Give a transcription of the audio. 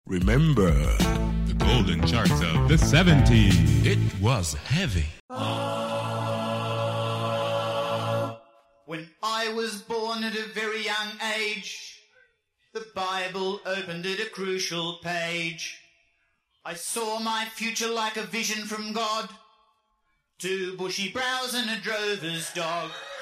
Remember the golden charts of the 70s. It was heavy. When I was born at a very young age, the Bible opened at a crucial page. I saw my future like a vision from God. Two bushy brows and a drover's dog.